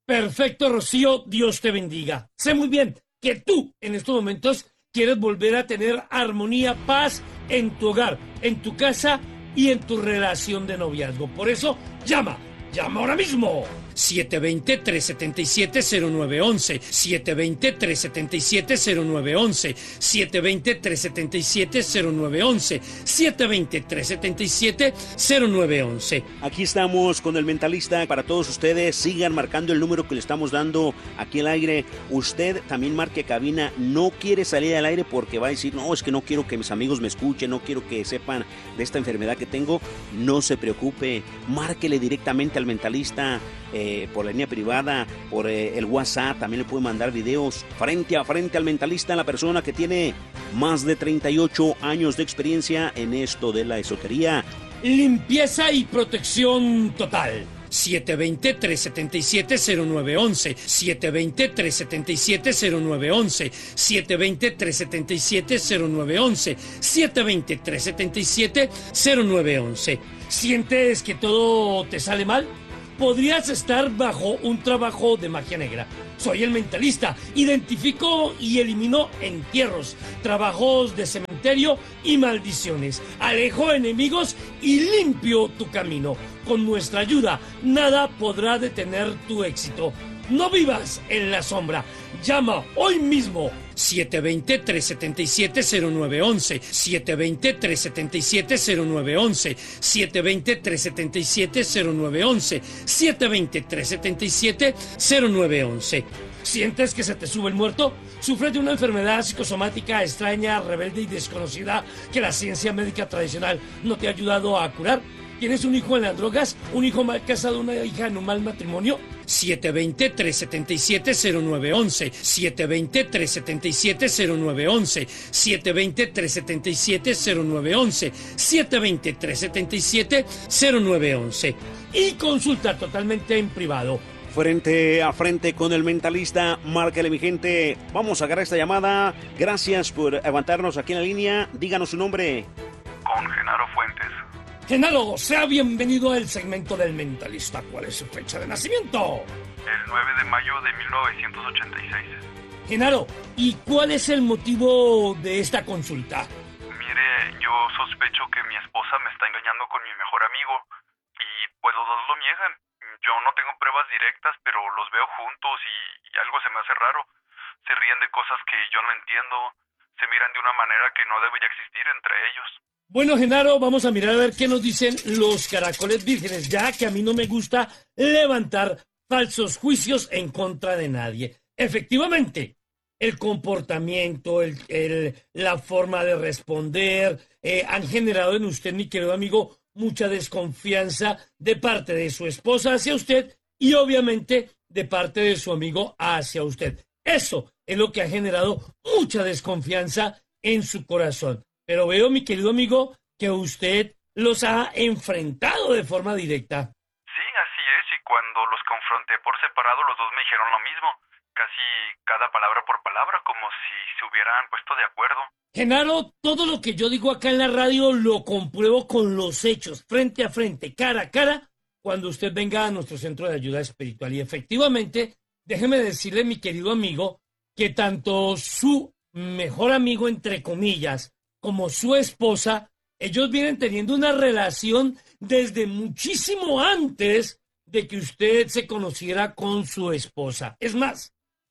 Perfecto, Rocío, Dios te bendiga. Sé muy bien que tú en estos momentos quieres volver a tener armonía, paz en tu hogar, en tu casa y en tu relación de noviazgo. Por eso, llama, llama ahora mismo. siete dos cero, tres siete siete, cero nueve uno uno, siete dos cero, tres siete siete, cero nueve uno uno, siete dos cero, tres siete siete, cero nueve uno uno, siete dos cero, tres siete siete, cero nueve uno uno. Aquí estamos con el Mentalista para todos ustedes. Sigan marcando el número que le estamos dando aquí al aire. Usted también marque cabina. No quiere salir al aire porque va a decir, no, es que no quiero que mis amigos me escuchen, no quiero que sepan de esta enfermedad que tengo. No se preocupe, márquele directamente al Mentalista. Eh, por la línea privada, por eh, el WhatsApp, también le puede mandar videos frente a frente al Mentalista, la persona que tiene más de treinta y ocho años de experiencia en esto de la esotería. Limpieza y protección total. siete dos cero, tres siete siete, cero nueve uno uno, siete dos cero, tres siete siete, cero nueve uno uno, siete dos cero, tres siete siete, cero nueve uno uno, siete dos cero, tres siete siete, cero nueve uno uno. ¿Sientes que todo te sale mal? Podrías estar bajo un trabajo de magia negra. Soy el Mentalista. Identifico y elimino entierros, trabajos de cementerio y maldiciones. Alejo enemigos y limpio tu camino. Con nuestra ayuda, nada podrá detener tu éxito. No vivas en la sombra. Llama hoy mismo. siete dos cero, tres siete siete, cero nueve uno uno, siete dos cero, tres siete siete, cero nueve uno uno, siete dos cero, tres siete siete, cero nueve uno uno, siete dos cero, tres siete siete, cero nueve uno uno. ¿Sientes que se te sube el muerto? ¿Sufres de una enfermedad psicosomática extraña, rebelde y desconocida que la ciencia médica tradicional no te ha ayudado a curar? ¿Tienes un hijo en las drogas? ¿Un hijo mal casado? ¿Una hija en un mal matrimonio? siete dos cero, tres siete siete, cero nueve uno uno, siete dos cero, tres siete siete, cero nueve uno uno, siete dos cero, tres siete siete, cero nueve uno uno, siete dos cero, tres siete siete, cero nueve uno uno. Y consulta totalmente en privado. Frente a frente con el Mentalista, márquele, mi gente. Vamos a agarrar esta llamada. Gracias por aguantarnos aquí en la línea. Díganos su nombre. Con Genaro Fuentes. Genaro, sea bienvenido al segmento del Mentalista. ¿Cuál es su fecha de nacimiento? El nueve de mayo de mil novecientos ochenta y seis. Genaro, ¿y cuál es el motivo de esta consulta? Mire, yo sospecho que mi esposa me está engañando con mi mejor amigo. Y pues los dos lo niegan. Yo no tengo pruebas directas, pero los veo juntos y, y algo se me hace raro. Se ríen de cosas que yo no entiendo. Se miran de una manera que no debería existir entre ellos. Bueno, Genaro, vamos a mirar a ver qué nos dicen los caracoles vírgenes, ya que a mí no me gusta levantar falsos juicios en contra de nadie. Efectivamente, el comportamiento, el, el, la forma de responder, eh, han generado en usted, mi querido amigo, mucha desconfianza de parte de su esposa hacia usted y obviamente de parte de su amigo hacia usted. Eso es lo que ha generado mucha desconfianza en su corazón. Pero veo, mi querido amigo, que usted los ha enfrentado de forma directa. Sí, así es, y cuando los confronté por separado, los dos me dijeron lo mismo. Casi cada palabra por palabra, como si se hubieran puesto de acuerdo. Genaro, todo lo que yo digo acá en la radio lo compruebo con los hechos, frente a frente, cara a cara, cuando usted venga a nuestro centro de ayuda espiritual. Y efectivamente, déjeme decirle, mi querido amigo, que tanto su mejor amigo, entre comillas, como su esposa, ellos vienen teniendo una relación desde muchísimo antes de que usted se conociera con su esposa. Es más,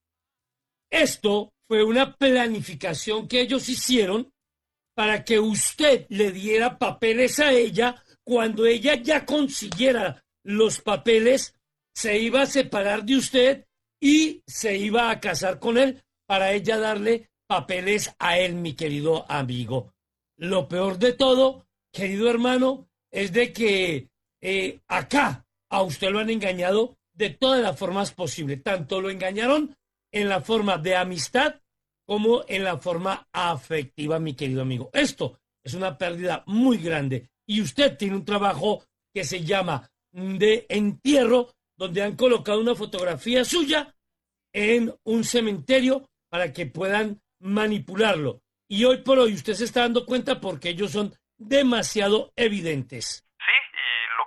esto fue una planificación que ellos hicieron para que usted le diera papeles a ella. Cuando ella ya consiguiera los papeles, se iba a separar de usted y se iba a casar con él para ella darle papeles a él, mi querido amigo. Lo peor de todo, querido hermano, es de que eh, acá a usted lo han engañado de todas las formas posibles. Tanto lo engañaron en la forma de amistad como en la forma afectiva, mi querido amigo. Esto es una pérdida muy grande. Y usted tiene un trabajo que se llama de entierro, donde han colocado una fotografía suya en un cementerio para que puedan manipularlo. Y hoy por hoy usted se está dando cuenta porque ellos son demasiado evidentes. Sí, y lo que más me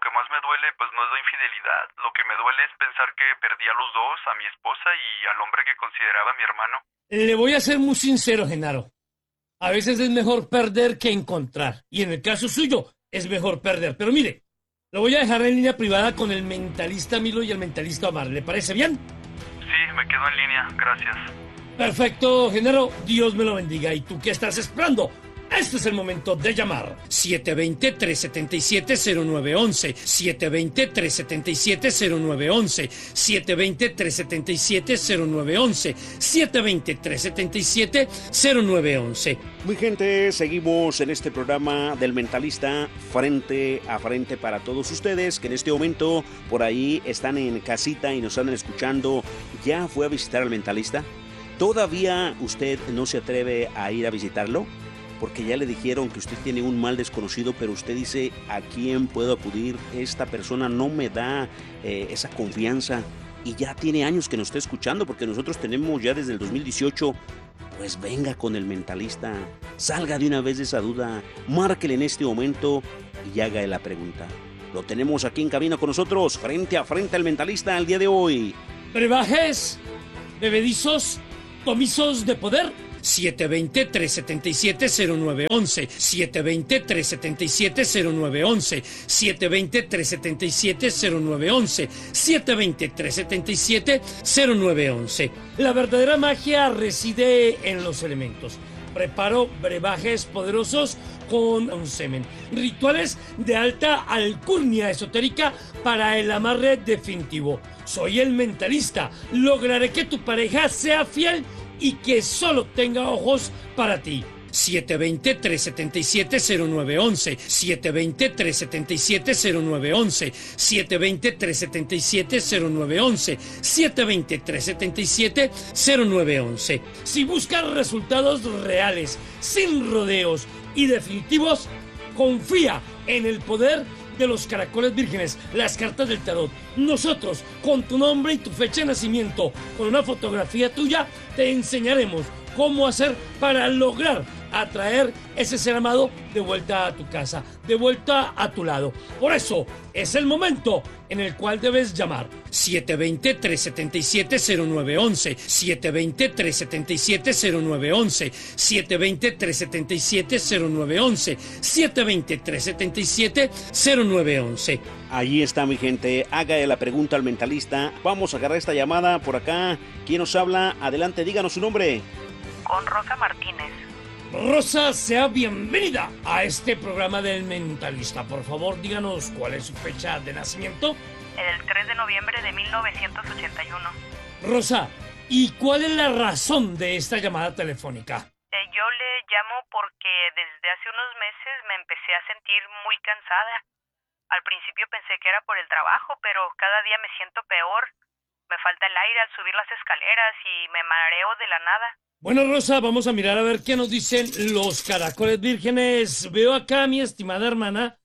duele, pues no es la infidelidad. Lo que me duele es pensar que perdí a los dos, a mi esposa y al hombre que consideraba mi hermano. Le voy a ser muy sincero, Genaro. A veces es mejor perder que encontrar. Y en el caso suyo, es mejor perder. Pero mire, lo voy a dejar en línea privada con el mentalista Milo y el mentalista Omar. ¿Le parece bien? Sí, me quedo en línea. Gracias. Perfecto, Genaro. Dios me lo bendiga. ¿Y tú qué estás esperando? Este es el momento de llamar. siete dos cero, tres siete siete, cero nueve uno uno. siete dos cero, tres siete siete, cero nueve uno uno. siete dos cero, tres siete siete, cero nueve uno uno. siete dos cero, tres siete siete, cero nueve uno uno. Muy gente, seguimos en este programa del mentalista frente a frente para todos ustedes que en este momento por ahí están en casita y nos andan escuchando. ¿Ya fue a visitar al mentalista? ¿Todavía usted no se atreve a ir a visitarlo? Porque ya le dijeron que usted tiene un mal desconocido, pero usted dice, ¿a quién puedo acudir? Esta persona no me da eh, esa confianza y ya tiene años que nos está escuchando, porque nosotros tenemos ya desde el dos mil dieciocho. Pues venga con el mentalista, salga de una vez de esa duda, márquele en este momento y haga la pregunta. Lo tenemos aquí en cabina con nosotros, frente a frente al mentalista el día de hoy. Brebajes, bebedizos, tomisos de poder. siete dos cero, tres siete siete, cero nueve uno uno. siete dos cero, tres siete siete, cero nueve uno uno. siete dos cero, tres siete siete, cero nueve uno uno. siete dos cero, tres siete siete, cero nueve uno uno. La verdadera magia reside en los elementos. Preparo brebajes poderosos con un semen. Rituales de alta alcurnia esotérica para el amarre definitivo. Soy el mentalista. Lograré que tu pareja sea fiel y que solo tenga ojos para ti. siete dos cero, tres siete siete, cero nueve uno uno. siete dos cero, tres siete siete, cero nueve uno uno. siete dos cero, tres siete siete, cero nueve uno uno. siete dos cero, tres siete siete, cero nueve uno uno. Si buscas resultados reales, sin rodeos y definitivos, confía en el poder de los caracoles vírgenes, las cartas del tarot. Nosotros, con tu nombre y tu fecha de nacimiento, con una fotografía tuya, te enseñaremos cómo hacer para lograr atraer ese ser amado de vuelta a tu casa, de vuelta a tu lado. Por eso es el momento en el cual debes llamar. siete dos cero, tres siete siete, cero nueve uno uno. siete dos cero, tres siete siete, cero nueve uno uno. siete dos cero, tres siete siete, cero nueve uno uno. siete dos cero, tres siete siete, cero nueve uno uno. Ahí está, mi gente. Haga la pregunta al mentalista. Vamos a agarrar esta llamada por acá. ¿Quién nos habla? Adelante, díganos su nombre. Con Rosa Martínez. Rosa, sea bienvenida a este programa del mentalista. Por favor, díganos cuál es su fecha de nacimiento. El tres de noviembre de mil novecientos ochenta y uno. Rosa, ¿y cuál es la razón de esta llamada telefónica? Eh, yo le llamo porque desde hace unos meses me empecé a sentir muy cansada. Al principio pensé que era por el trabajo, pero cada día me siento peor. Me falta el aire al subir las escaleras y me mareo de la nada. Bueno, Rosa, vamos a mirar a ver qué nos dicen los caracoles vírgenes. Veo acá, mi estimada hermana,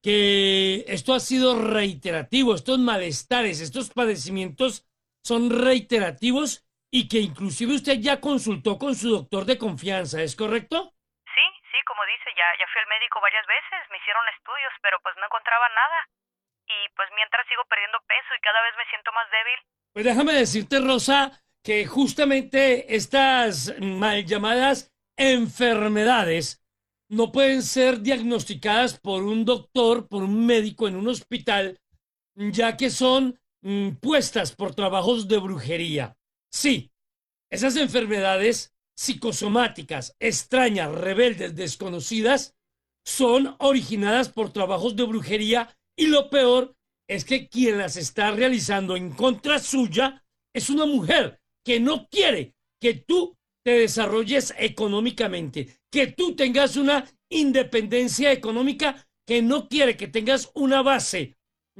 que esto ha sido reiterativo. Estos malestares, estos padecimientos son reiterativos y que inclusive usted ya consultó con su doctor de confianza, ¿es correcto? Sí, sí, como dice, ya, ya fui al médico varias veces, me hicieron estudios, pero pues no encontraba nada. Y pues mientras sigo perdiendo peso y cada vez me siento más débil. Pues déjame decirte, Rosa, que justamente estas mal llamadas enfermedades no pueden ser diagnosticadas por un doctor, por un médico en un hospital, ya que son mm, puestas por trabajos de brujería. Sí, esas enfermedades psicosomáticas, extrañas, rebeldes, desconocidas, son originadas por trabajos de brujería y lo peor es que quien las está realizando en contra suya es una mujer que no quiere que tú te desarrolles económicamente, que tú tengas una independencia económica, que no quiere que tengas una base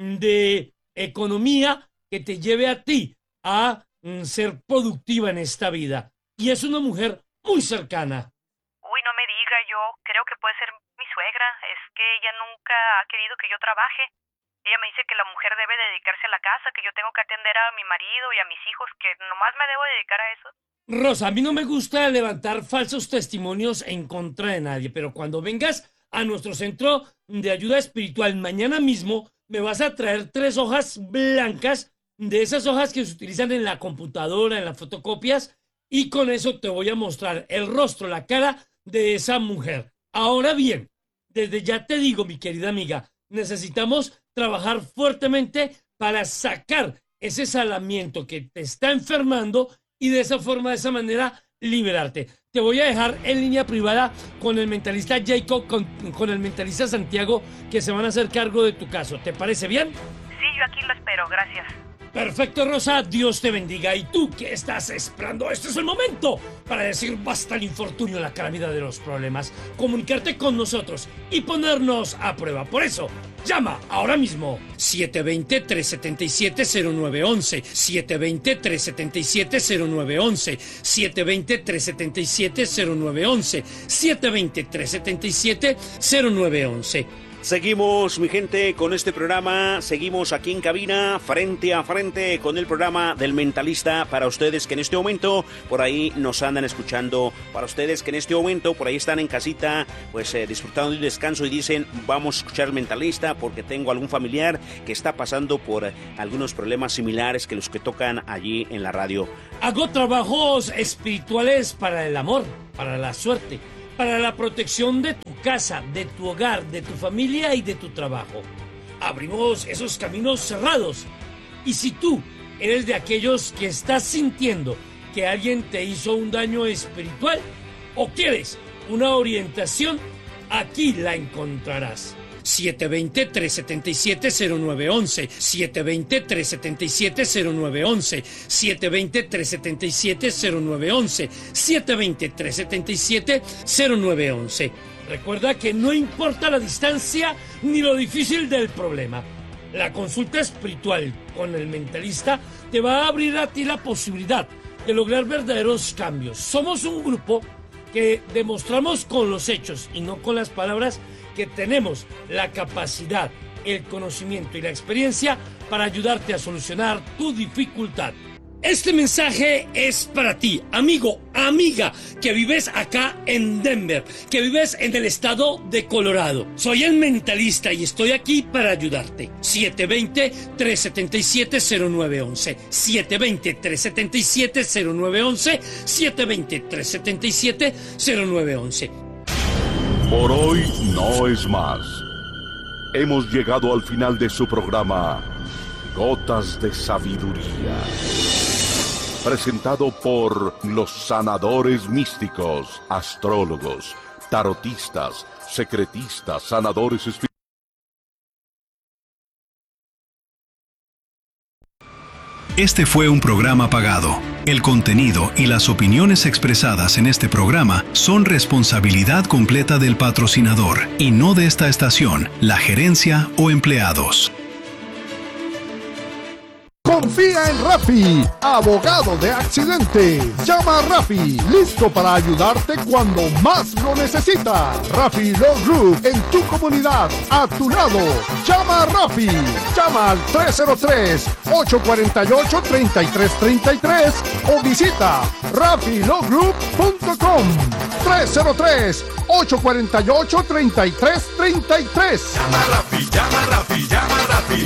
de economía que te lleve a ti a mm, ser productiva en esta vida. Y es una mujer muy cercana. Uy, no me diga, yo creo que puede ser mi suegra. Es que ella nunca ha querido que yo trabaje. Ella me dice que la mujer debe dedicarse a la casa, que yo tengo que atender a mi marido y a mis hijos, que nomás me debo dedicar a eso. Rosa, a mí no me gusta levantar falsos testimonios en contra de nadie, pero cuando vengas a nuestro centro de ayuda espiritual mañana mismo, me vas a traer tres hojas blancas, de esas hojas que se utilizan en la computadora, en las fotocopias, y con eso te voy a mostrar el rostro, la cara de esa mujer. Ahora bien, desde ya te digo, mi querida amiga, necesitamos trabajar fuertemente para sacar ese salamiento que te está enfermando y de esa forma, de esa manera, liberarte. Te voy a dejar en línea privada con el mentalista Jacob, con, con el mentalista Santiago, que se van a hacer cargo de tu caso. ¿Te parece bien? Sí, yo aquí lo espero, gracias. Perfecto, Rosa, Dios te bendiga. ¿Y tú qué estás esperando? Este es el momento para decir basta al infortunio, la calamidad de los problemas, comunicarte con nosotros y ponernos a prueba. Por eso, llama ahora mismo siete dos cero, tres siete siete, cero nueve uno uno, siete dos cero, tres siete siete, cero nueve uno uno, siete dos cero, tres siete siete, cero nueve uno uno, siete dos cero, tres siete siete, cero nueve uno uno. Seguimos, mi gente, con este programa. Seguimos aquí en cabina, frente a frente, con el programa del Mentalista. Para ustedes que en este momento por ahí nos andan escuchando, para ustedes que en este momento por ahí están en casita, pues eh, disfrutando de un descanso y dicen, vamos a escuchar el Mentalista porque tengo algún familiar que está pasando por eh, algunos problemas similares que los que tocan allí en la radio. Hago trabajos espirituales para el amor, para la suerte, para la protección de tu casa, de tu hogar, de tu familia y de tu trabajo. Abrimos esos caminos cerrados. Y si tú eres de aquellos que estás sintiendo que alguien te hizo un daño espiritual o quieres una orientación, aquí la encontrarás. siete dos cero, tres siete siete, cero nueve uno uno, siete dos cero, tres siete siete, cero nueve uno uno, siete dos cero, tres siete siete, cero nueve uno uno, siete dos cero, tres siete siete, cero nueve uno uno. Recuerda que no importa la distancia ni lo difícil del problema. La consulta espiritual con el mentalista te va a abrir a ti la posibilidad de lograr verdaderos cambios. Somos un grupo que demostramos con los hechos y no con las palabras que tenemos la capacidad, el conocimiento y la experiencia para ayudarte a solucionar tu dificultad. Este mensaje es para ti, amigo, amiga, que vives acá en Denver, que vives en el estado de Colorado. Soy el mentalista y estoy aquí para ayudarte. siete dos cero, tres siete siete, cero nueve uno uno, siete dos cero, tres siete siete, cero nueve uno uno, siete dos cero, tres siete siete, cero nueve uno uno. Por hoy no es más. Hemos llegado al final de su programa Gotas de Sabiduría, presentado por los sanadores místicos, astrólogos, tarotistas, secretistas, sanadores espirituales. Este fue un programa pagado. El contenido y las opiniones expresadas en este programa son responsabilidad completa del patrocinador y no de esta estación, la gerencia o empleados. Confía en Rafi, abogado de accidentes. Llama a Rafi, listo para ayudarte cuando más lo necesitas. Rafi Law Group, en tu comunidad, a tu lado. Llama a Rafi. Llama al tres cero tres, ocho cuatro ocho, tres tres tres tres o visita rafi law group punto com. tres cero tres, ocho cuatro ocho, tres tres tres tres. Llama a Rafi, llama a Rafi, llama a Rafi.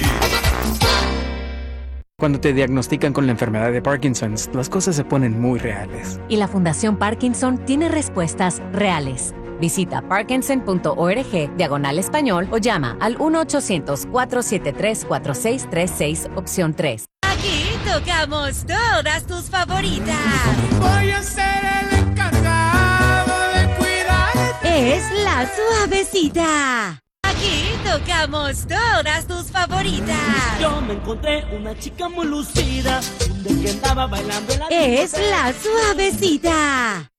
Cuando te diagnostican con la enfermedad de Parkinson, las cosas se ponen muy reales. Y la Fundación Parkinson tiene respuestas reales. Visita parkinson punto org, diagonal español, o llama al uno ochocientos, cuatro siete tres, cuatro seis tres seis, opción tres. Aquí tocamos todas tus favoritas. Voy a ser el encargado de cuidarte. Es la suavecita. Aquí tocamos todas tus favoritas. Yo me encontré una chica muy lucida, que andaba bailando la es la suavecita.